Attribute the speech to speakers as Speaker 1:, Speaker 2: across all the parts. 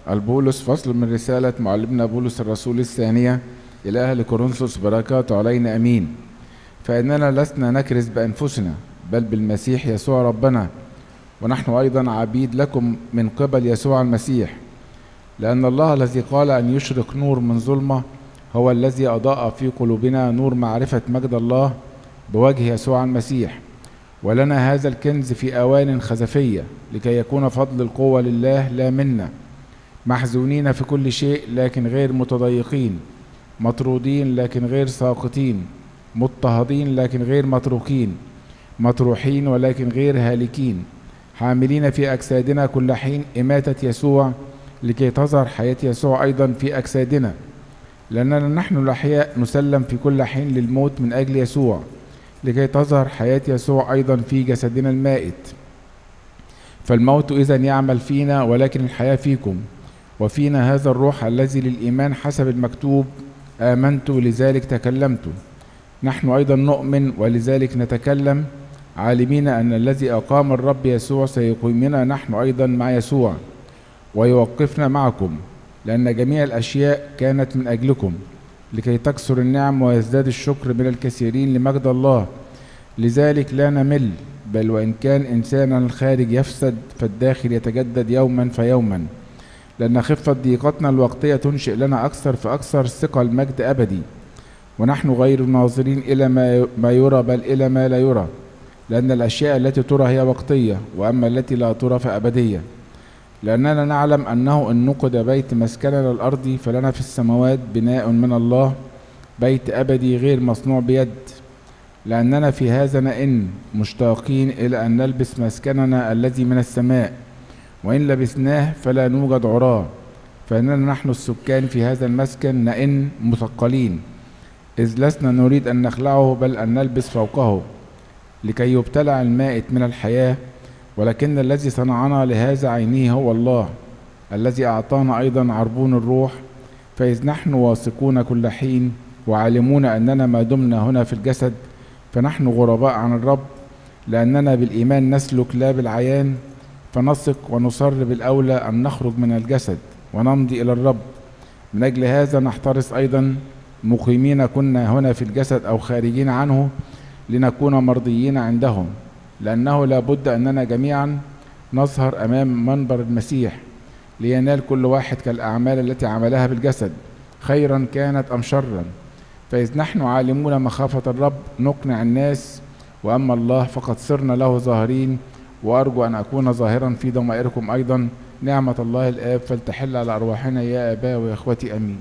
Speaker 1: البولس فصل من رسالة معلمنا بولس الرسول الثانية إلى أهل كورنثوس، بركاته علينا أمين. فإننا لسنا نكرز بأنفسنا بل بالمسيح يسوع ربنا، ونحن أيضا عبيد لكم من قبل يسوع المسيح، لأن الله الذي قال أن يشرق نور من ظلمة هو الذي أضاء في قلوبنا نور معرفة مجد الله بوجه يسوع المسيح. ولنا هذا الكنز في أوان خزفية لكي يكون فضل القوة لله لا منا، محزونين في كل شيء لكن غير متضايقين، مطرودين لكن غير ساقطين، مضطهدين لكن غير متروكين، مطروحين ولكن غير هالكين، حاملين في أجسادنا كل حين إماتة يسوع لكي تظهر حياة يسوع أيضا في أجسادنا، لأننا نحن الأحياء نسلم في كل حين للموت من أجل يسوع لكي تظهر حياة يسوع أيضا في جسدنا المائت. فالموت إذن يعمل فينا ولكن الحياة فيكم، وفينا هذا الروح الذي للإيمان حسب المكتوب: آمنت لذلك تكلمت. نحن أيضا نؤمن ولذلك نتكلم، عالمين أن الذي أقام الرب يسوع سيقيمنا نحن أيضا مع يسوع ويوقفنا معكم، لأن جميع الأشياء كانت من أجلكم لكي تكثر النعم ويزداد الشكر من الكثيرين لمجد الله. لذلك لا نمل، بل وإن كان إنساننا الخارج يفسد فالداخل يتجدد يوما فيوما، لأن خفة ضيقتنا الوقتية تنشئ لنا أكثر فأكثر ثقل مجد أبدي، ونحن غير ناظرين إلى ما يرى بل إلى ما لا يرى، لأن الأشياء التي ترى هي وقتية، وأما التي لا ترى فأبدية. لأننا نعلم أنه إن نقد بيت مسكننا الأرضي فلنا في السماوات بناء من الله، بيت أبدي غير مصنوع بيد. لأننا في هذا نئن مشتاقين إلى أن نلبس مسكننا الذي من السماء، وإن لبسناه فلا نوجد عراه، فإننا نحن السكان في هذا المسكن نئن مثقلين، إذ لسنا نريد أن نخلعه بل أن نلبس فوقه لكي يبتلع المائت من الحياة. ولكن الذي صنعنا لهذا عينه هو الله، الذي أعطانا أيضا عربون الروح. فإذ نحن واثقون كل حين وعالمون أننا ما دمنا هنا في الجسد فنحن غرباء عن الرب، لأننا بالإيمان نسلك لا بالعيان، فنثق ونصر بالأولى أن نخرج من الجسد ونمضي إلى الرب. من أجل هذا نحترس أيضا مقيمين كنا هنا في الجسد أو خارجين عنه لنكون مرضيين عندهم، لأنه لا بد أننا جميعا نظهر أمام منبر المسيح لينال كل واحد كالأعمال التي عملها بالجسد، خيرا كانت أم شرا. فإذ نحن عالمون مخافة الرب نقنع الناس، وأما الله فقد صرنا له ظاهرين. وأرجو أن أكون ظاهرا في ضمائركم أيضا. نعمة الله الآب فلتحل على أرواحنا يا آباء ويا إخوتي، أمين.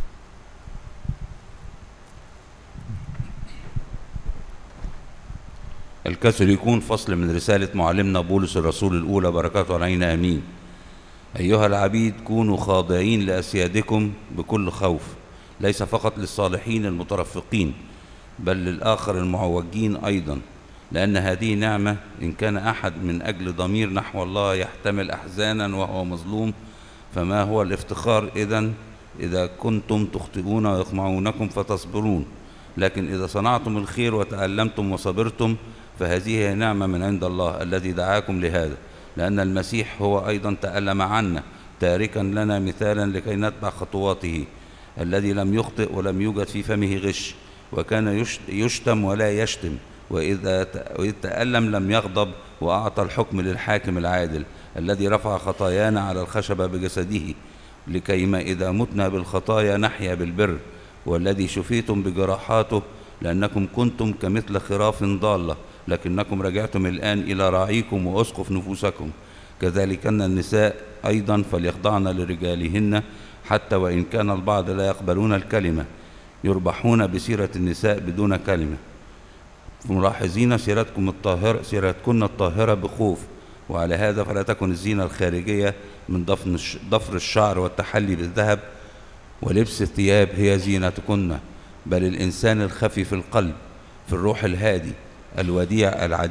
Speaker 2: الكاثوليكون فصل من رسالة معلمنا بولس الرسول الأولى، بركاته علينا أمين. أيها العبيد كونوا خاضعين لأسيادكم بكل خوف، ليس فقط للصالحين المترفقين بل للآخر المعوجين أيضا، لأن هذه نعمة. إن كان أحد من أجل ضمير نحو الله يحتمل أحزانا وهو مظلوم، فما هو الافتخار إذا كنتم تخطئون ويقمعونكم فتصبرون؟ لكن إذا صنعتم الخير وتألمتم وصبرتم فهذه هي نعمة من عند الله الذي دعاكم لهذا، لأن المسيح هو أيضا تألم عنا تاركا لنا مثالا لكي نتبع خطواته، الذي لم يخطئ ولم يوجد في فمه غش، وكان يشتم ولا يشتم، وإذ تألم لم يغضب، وأعطى الحكم للحاكم العادل الذي رفع خطايانا على الخشبة بجسده، لكيما إذا متنا بالخطايا نحيا بالبر، والذي شفيتم بجراحاته، لأنكم كنتم كمثل خراف ضالة لكنكم رجعتم الآن إلى راعيكم وأسقف نفوسكم. كذلك أن النساء أيضا فليخضعن لرجالهن، حتى وإن كان البعض لا يقبلون الكلمة، يربحون بسيرة النساء بدون كلمة، ملاحظين سيرتكن الطاهرة بخوف. وعلى هذا فلا تكن الزينة الخارجية من ضفر الشعر والتحلي بالذهب ولبس الثياب هي زينتكن، بل الإنسان الخفي في القلب، في الروح الهادي الوديع العديد